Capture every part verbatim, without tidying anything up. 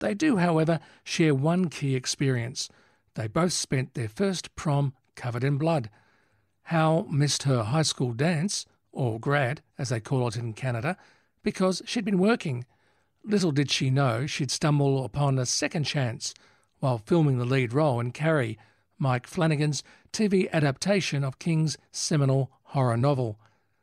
They do, however, share one key experience. They both spent their first prom covered in blood. Hal missed her high school dance, or grad, as they call it in Canada, because she'd been working. Little did she know she'd stumble upon a second chance while filming the lead role in Carrie, Mike Flanagan's T V adaptation of King's seminal horror novel.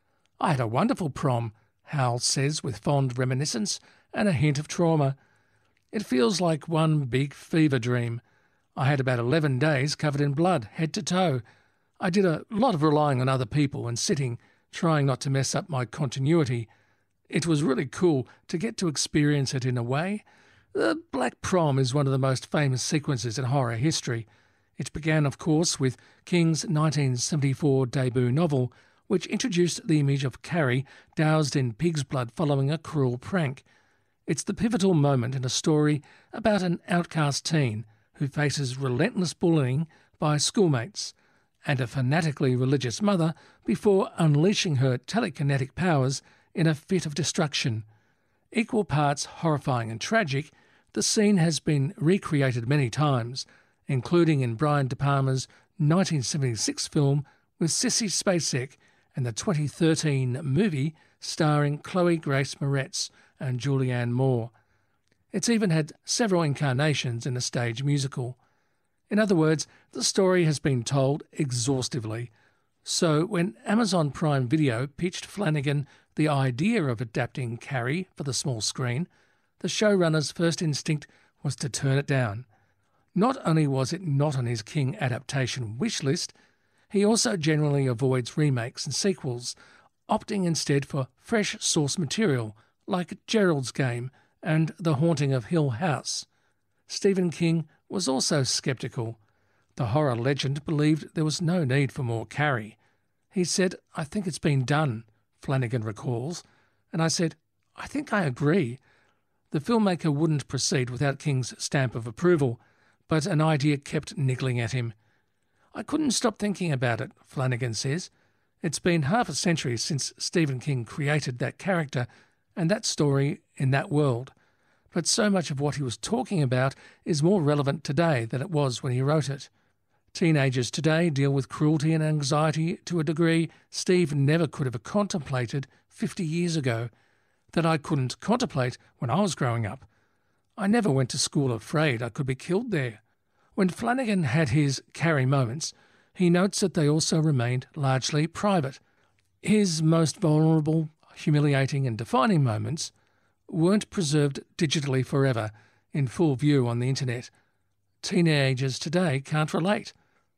"I had a wonderful prom," Hal says with fond reminiscence and a hint of trauma. "It feels like one big fever dream. I had about eleven days covered in blood, head to toe. I did a lot of relying on other people and sitting, trying not to mess up my continuity. It was really cool to get to experience it in a way. The Black Prom is one of the most famous sequences in horror history. It began, of course, with King's nineteen seventy-four debut novel, which introduced the image of Carrie doused in pig's blood following a cruel prank. It's the pivotal moment in a story about an outcast teen who faces relentless bullying by schoolmates and a fanatically religious mother before unleashing her telekinetic powers in a fit of destruction. Equal parts horrifying and tragic, the scene has been recreated many times, including in Brian De Palma's nineteen seventy-six film with Sissy Spacek and the twenty thirteen movie starring Chloe Grace Moretz and Julianne Moore. It's even had several incarnations in a stage musical. In other words, the story has been told exhaustively. So when Amazon Prime Video pitched Flanagan the idea of adapting Carrie for the small screen, the showrunner's first instinct was to turn it down. Not only was it not on his King adaptation wish list, he also generally avoids remakes and sequels, opting instead for fresh source material like Gerald's Game and The Haunting of Hill House. Stephen King was also sceptical. The horror legend believed there was no need for more Carrie. He said, "I think it's been done," Flanagan recalls, and I said, "I think I agree." The filmmaker wouldn't proceed without King's stamp of approval, but an idea kept niggling at him. "I couldn't stop thinking about it," Flanagan says. "It's been half a century since Stephen King created that character and that story in that world. But so much of what he was talking about is more relevant today than it was when he wrote it. Teenagers today deal with cruelty and anxiety to a degree Steve never could have contemplated fifty years ago, that I couldn't contemplate when I was growing up. I never went to school afraid I could be killed there." When Flanagan had his Carrie moments, he notes that they also remained largely private. His most vulnerable, humiliating and defining moments weren't preserved digitally forever in full view on the internet. Teenagers today can't relate.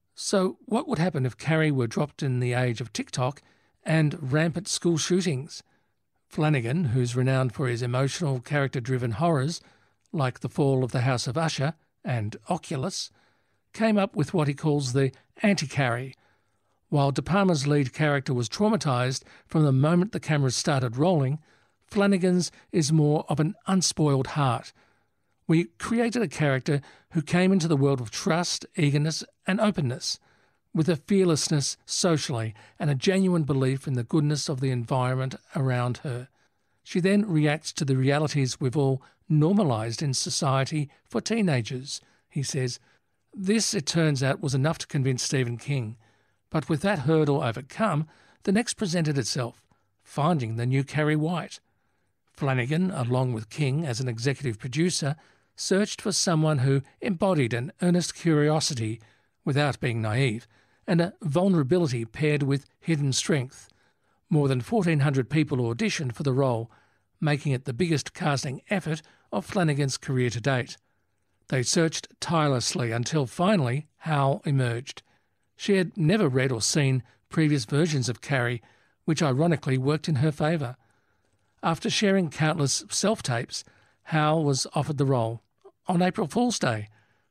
So what would happen if Carrie were dropped in the age of TikTok and rampant school shootings? Flanagan, who's renowned for his emotional, character-driven horrors, like The Fall of the House of Usher and Oculus, came up with what he calls the anti-Carrie. While De Palma's lead character was traumatised from the moment the cameras started rolling, Flanagan's is more of an unspoiled heart. "We created a character who came into the world with trust, eagerness and openness, with a fearlessness socially and a genuine belief in the goodness of the environment around her. She then reacts to the realities we've all normalised in society for teenagers," he says. This, it turns out, was enough to convince Stephen King. But with that hurdle overcome, the next presented itself, finding the new Carrie White. Flanagan, along with King as an executive producer, searched for someone who embodied an earnest curiosity without being naive, and a vulnerability paired with hidden strength. More than fourteen hundred people auditioned for the role, making it the biggest casting effort of Flanagan's career to date. They searched tirelessly until finally Hal emerged. She had never read or seen previous versions of Carrie, which ironically worked in her favour. After sharing countless self-tapes, Hal was offered the role on April Fool's Day.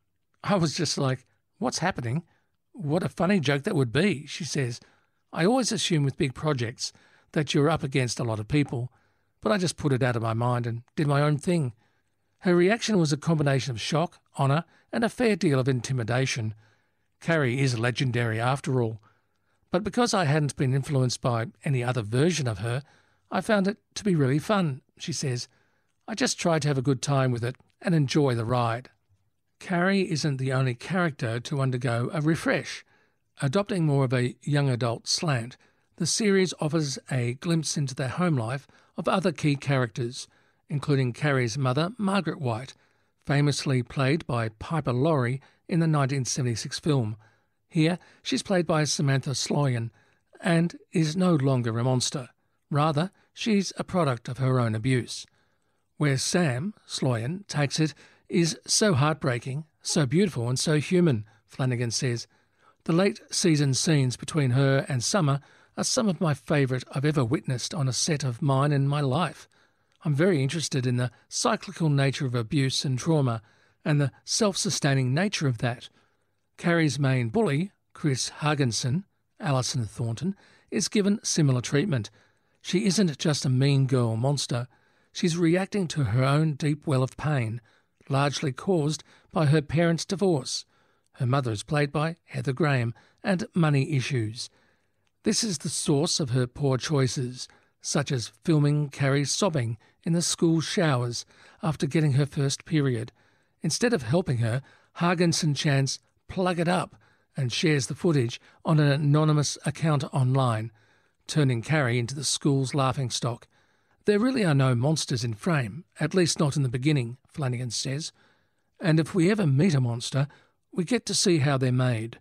"I was just like, what's happening? What a funny joke that would be," she says. "I always assume with big projects that you're up against a lot of people, but I just put it out of my mind and did my own thing." Her reaction was a combination of shock, honour and a fair deal of intimidation. Carrie is legendary after all. But because I hadn't been influenced by any other version of her, I found it to be really fun, she says. "I just tried to have a good time with it and enjoy the ride. Carrie isn't the only character to undergo a refresh. Adopting more of a young adult slant, the series offers a glimpse into the home life of other key characters, including Carrie's mother, Margaret White, famously played by Piper Laurie in the nineteen seventy-six film. Here, she's played by Samantha Sloyan and is no longer a monster. Rather, she's a product of her own abuse. Where Sam, Sloyan, takes it is so heartbreaking, so beautiful and so human, Flanagan says. The late season scenes between her and Summer are some of my favourite I've ever witnessed on a set of mine in my life. I'm very interested in the cyclical nature of abuse and trauma and the self-sustaining nature of that. Carrie's main bully, Chris Hargensen, Alison Thornton, is given similar treatment. She isn't just a mean girl monster. She's reacting to her own deep well of pain, largely caused by her parents' divorce. Her mother is played by Heather Graham, and money issues. This is the source of her poor choices, such as filming Carrie sobbing in the school showers after getting her first period. Instead of helping her, Hargensen chants, "Plug it up," and shares the footage on an anonymous account online, turning Carrie into the school's laughingstock. There really are no monsters in frame, at least not in the beginning, Flanagan says. And if we ever meet a monster, we get to see how they're made.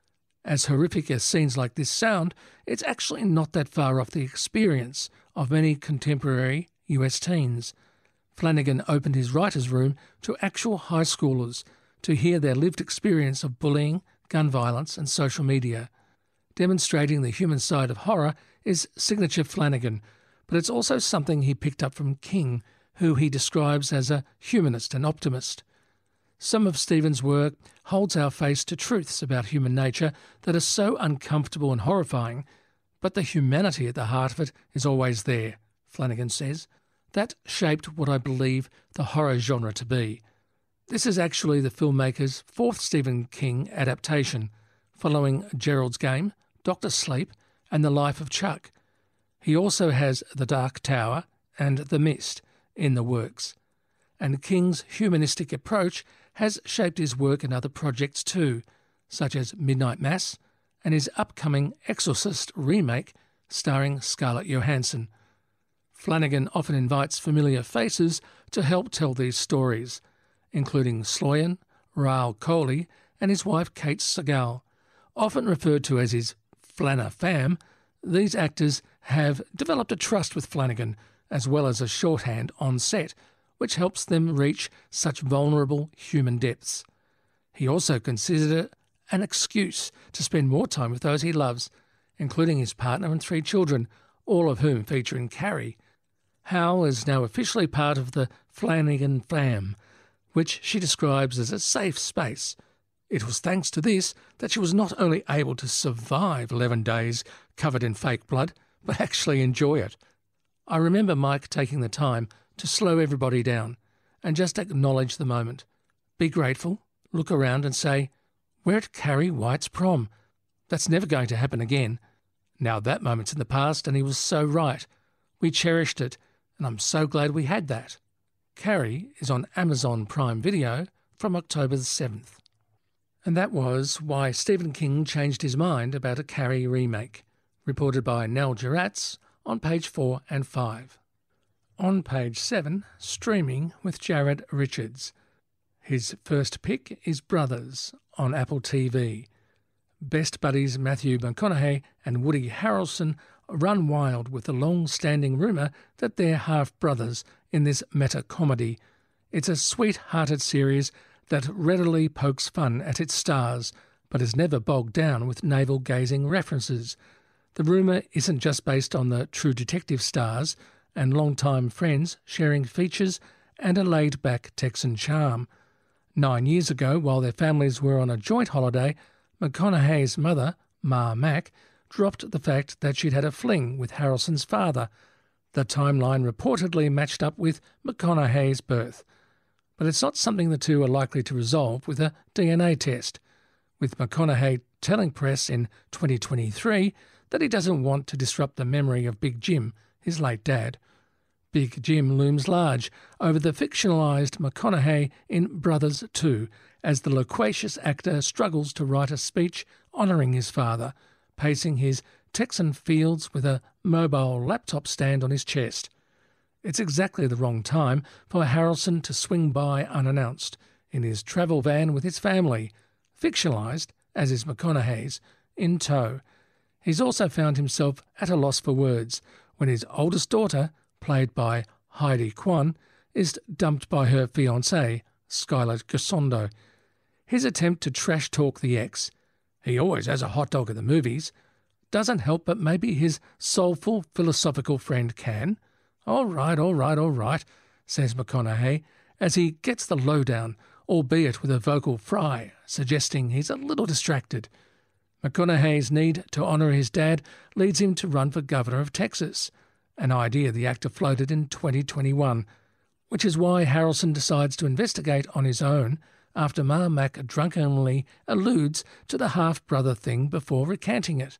As horrific as scenes like this sound, it's actually not that far off the experience of many contemporary U S teens. Flanagan opened his writer's room to actual high schoolers to hear their lived experience of bullying, gun violence and social media. Demonstrating the human side of horror is signature Flanagan, but it's also something he picked up from King, who he describes as a humanist and optimist. Some of Stephen's work holds our face to truths about human nature that are so uncomfortable and horrifying, but the humanity at the heart of it is always there, Flanagan says. That shaped what I believe the horror genre to be. This is actually the filmmaker's fourth Stephen King adaptation, following Gerald's Game, Doctor Sleep, and The Life of Chuck. He also has The Dark Tower and The Mist in the works. And King's humanistic approach has shaped his work in other projects too, such as Midnight Mass and his upcoming Exorcist remake starring Scarlett Johansson. Flanagan often invites familiar faces to help tell these stories, including Sloyan, Raoul Coley and his wife Kate Sagal. Often referred to as his Flanner fam, these actors have developed a trust with Flanagan as well as a shorthand on set, which helps them reach such vulnerable human depths. He also considered it an excuse to spend more time with those he loves, including his partner and three children, all of whom feature in Carrie. Hal is now officially part of the Flanagan fam, which she describes as a safe space. It was thanks to this that she was not only able to survive eleven days covered in fake blood, but actually enjoy it. I remember Mike taking the time to slow everybody down and just acknowledge the moment. Be grateful, look around and say, "We're at Carrie White's prom. That's never going to happen again." Now that moment's in the past and he was so right. We cherished it and I'm so glad we had that. Carrie is on Amazon Prime Video from October the seventh. And that was why Stephen King changed his mind about a Carrie remake, reported by Nell Geratz on page four and five. On page seven, streaming with Jared Richards. His first pick is Brothers on Apple T V. Best buddies Matthew McConaughey and Woody Harrelson run wild with the long-standing rumour that they're half-brothers in this meta-comedy. It's a sweet-hearted series that readily pokes fun at its stars, but is never bogged down with navel-gazing references. The rumour isn't just based on the True Detective stars and long-time friends sharing features and a laid-back Texan charm. Nine years ago, while their families were on a joint holiday, McConaughey's mother, Ma Mac, dropped the fact that she'd had a fling with Harrelson's father. The timeline reportedly matched up with McConaughey's birth. But it's not something the two are likely to resolve with a D N A test, with McConaughey telling press in twenty twenty-three that he doesn't want to disrupt the memory of Big Jim, his late dad. Big Jim looms large over the fictionalised McConaughey in Brothers two, as the loquacious actor struggles to write a speech honouring his father, pacing his Texan fields with a mobile laptop stand on his chest. It's exactly the wrong time for Harrelson to swing by unannounced in his travel van with his family, fictionalised, as is McConaughey's, in tow. He's also found himself at a loss for words when his oldest daughter, played by Heidi Kwan, is dumped by her fiancé, Skylar Gisondo. His attempt to trash-talk the ex, he always has a hot dog at the movies, doesn't help, but maybe his soulful, philosophical friend can. All right, all right, all right, says McConaughey, as he gets the lowdown, albeit with a vocal fry, suggesting he's a little distracted. McConaughey's need to honour his dad leads him to run for governor of Texas, an idea the actor floated in twenty twenty-one, which is why Harrelson decides to investigate on his own after Ma Mac drunkenly alludes to the half-brother thing before recanting it.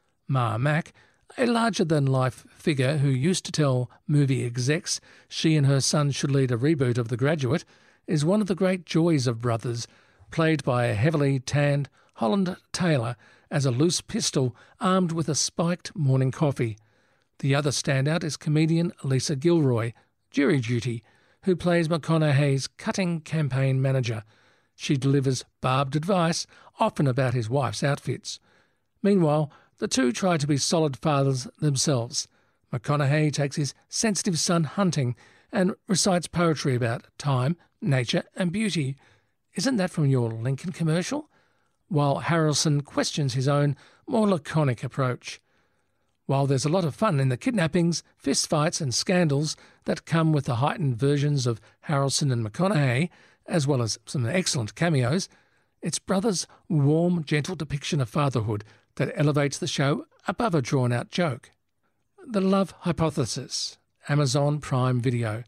Ma Mac, a larger-than-life figure who used to tell movie execs she and her son should lead a reboot of The Graduate, is one of the great joys of Brothers, played by a heavily tanned Holland Taylor as a loose pistol armed with a spiked morning coffee. The other standout is comedian Lisa Gilroy, jury duty, who plays McConaughey's cutting campaign manager. She delivers barbed advice, often about his wife's outfits. Meanwhile, the two try to be solid fathers themselves. McConaughey takes his sensitive son hunting and recites poetry about time, nature and beauty. Isn't that from your Lincoln commercial? While Harrelson questions his own more laconic approach. While there's a lot of fun in the kidnappings, fistfights and scandals that come with the heightened versions of Harrelson and McConaughey, as well as some excellent cameos, it's Brothers' warm, gentle depiction of fatherhood that elevates the show above a drawn-out joke. The Love Hypothesis, Amazon Prime Video.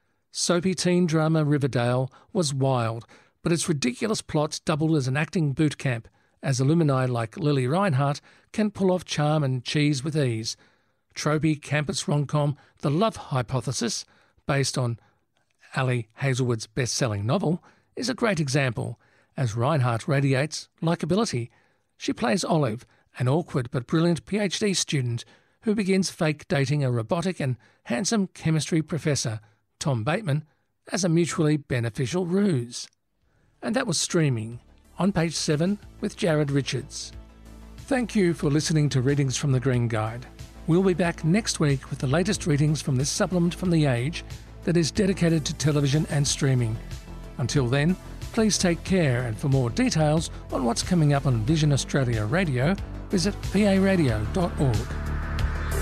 Soapy teen drama Riverdale was wild, but its ridiculous plots doubled as an acting boot camp, as alumni like Lily Reinhart can pull off charm and cheese with ease. Tropey campus rom-com The Love Hypothesis, based on Ali Hazelwood's best-selling novel, is a great example, as Reinhart radiates likability. She plays Olive, an awkward but brilliant PhD student who begins fake dating a robotic and handsome chemistry professor, Tom Bateman, as a mutually beneficial ruse. And that was Streaming, on page seven with Jared Richards. Thank you for listening to Readings from the Green Guide. We'll be back next week with the latest readings from this supplement from The Age that is dedicated to television and streaming. Until then, please take care, and for more details on what's coming up on Vision Australia Radio, visit p a radio dot org.